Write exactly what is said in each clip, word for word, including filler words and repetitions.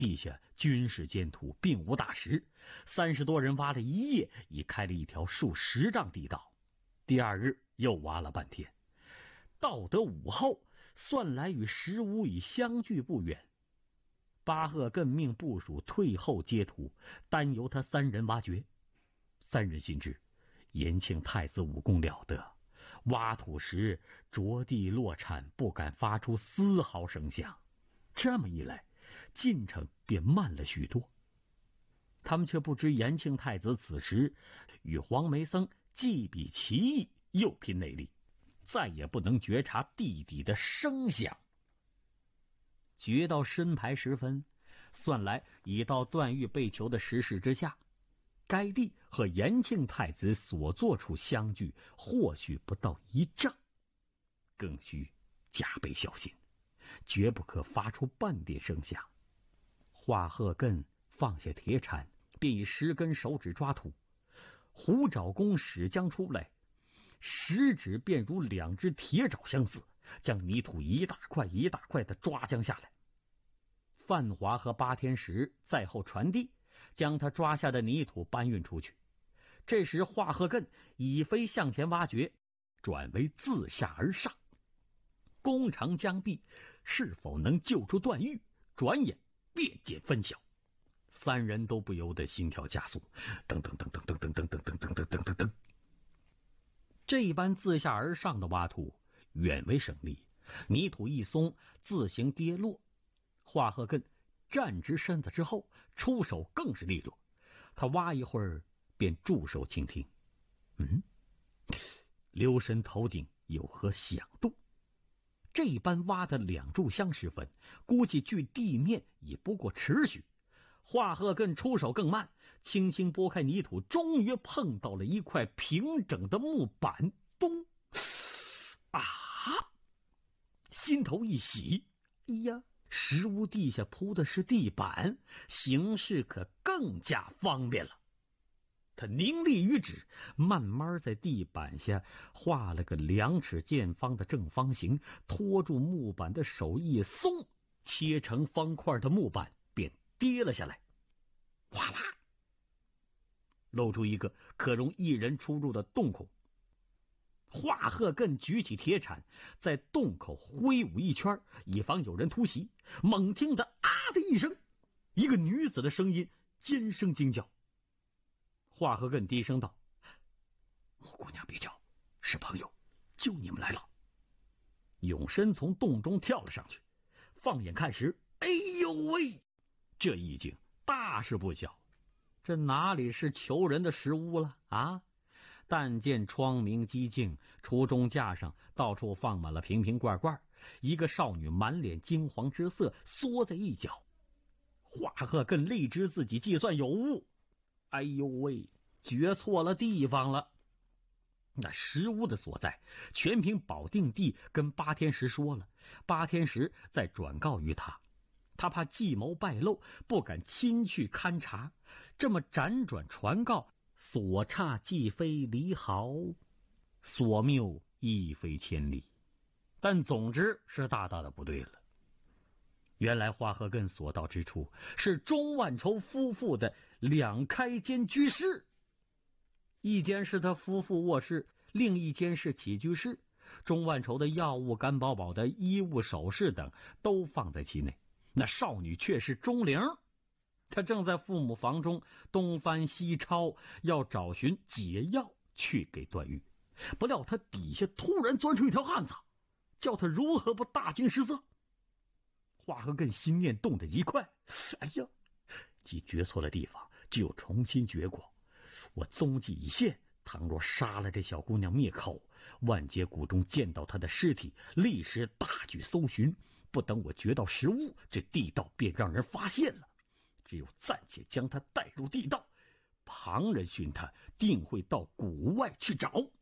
地下军事艰途，并无大石。三十多人挖了一夜，已开了一条数十丈地道。第二日又挖了半天，到得午后，算来与石屋已相距不远。巴赫艮命部属退后接土，单由他三人挖掘。三人心知延庆太子武功了得，挖土时着地落铲，不敢发出丝毫声响。这么一来，进程便慢了许多。他们却不知延庆太子此时与黄梅僧既比奇艺，又拼内力，再也不能觉察地底的声响。掘到申牌时分，算来已到段誉被囚的石室之下。该地和延庆太子所坐处相距或许不到一丈，更需加倍小心，绝不可发出半点声响。华鹤艮放下铁铲，便以十根手指抓土。虎爪功使将出来，食指便如两只铁爪相似，将泥土一大块一大块的抓将下来。范华和八天石在后传递，将他抓下的泥土搬运出去。这时华鹤艮已非向前挖掘，转为自下而上。工程将毕，是否能救出段誉，转眼便见分晓。三人都不由得心跳加速，噔噔噔噔噔噔噔噔噔噔噔噔噔噔。这般自下而上的挖土远为省力，泥土一松，自行跌落。华鹤艮站直身子之后，出手更是利落。他挖一会儿，便驻手倾听。嗯，留神头顶有何响动？这般挖的两炷香时分，估计距地面也不过尺许。华鹤艮出手更慢，轻轻拨开泥土，终于碰到了一块平整的木板。咚！啊！心头一喜，哎呀，石屋地下铺的是地板，行事可更加方便了。他凝力于指，慢慢在地板下画了个两尺见方的正方形，拖住木板的手一松，切成方块的木板便跌了下来。哗啦，露出一个可容一人出入的洞口。华鹤艮举起铁铲，在洞口挥舞一圈，以防有人突袭。猛听得啊的一声，一个女子的声音尖声惊叫。华鹤艮低声道：“姑娘别叫，是朋友，救你们来了。”永生从洞中跳了上去，放眼看时，哎呦喂，这一景大事不小。这哪里是囚人的石屋了啊？但见窗明几净，厨中架上到处放满了瓶瓶罐罐，一个少女满脸金黄之色，缩在一角。华鹤艮立知自己计算有误，哎呦喂，掘错了地方了。那石屋的所在，全凭保定帝跟八天石说了，八天石再转告于他。他怕计谋败露，不敢亲去勘察，这么辗转传告，所差既非离毫，所谬亦非千里。但总之是大大的不对了。原来华鹤艮所到之处是钟万筹夫妇的两开间居室，一间是他夫妇卧室，另一间是起居室。钟万筹的药物、干宝宝的衣物、首饰等都放在其内。那少女却是钟灵，她正在父母房中东翻西抄，要找寻解药去给段誉。不料他底下突然钻出一条汉子，叫他如何不大惊失色。华鹤艮心念动得极快，哎呀，既掘错了地方，只有重新掘过。我踪迹已现，倘若杀了这小姑娘灭口，万劫谷中见到她的尸体，立时大举搜寻，不等我掘到石屋，这地道便让人发现了。只有暂且将她带入地道，旁人寻她，定会到谷外去找。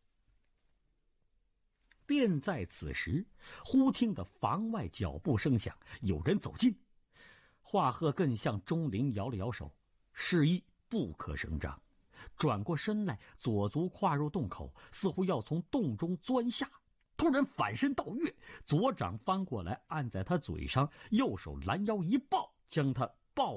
便在此时，忽听得房外脚步声响，有人走近。华鹤艮向钟灵摇了摇手，示意不可声张。转过身来，左足跨入洞口，似乎要从洞中钻下。突然反身倒跃，左掌翻过来按在他嘴上，右手拦腰一抱，将他